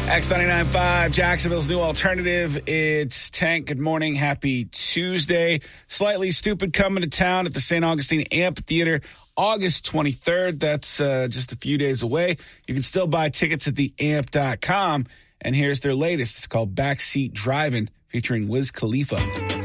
X99.5, Jacksonville's new alternative. It's Tank. Good morning. Happy Tuesday. Slightly Stupid coming to town at the St. Augustine Amphitheater August 23rd. That's just a few days away. You can still buy tickets at theamp.com. And here's their latest. It's called Backseat Driving, featuring Wiz Khalifa.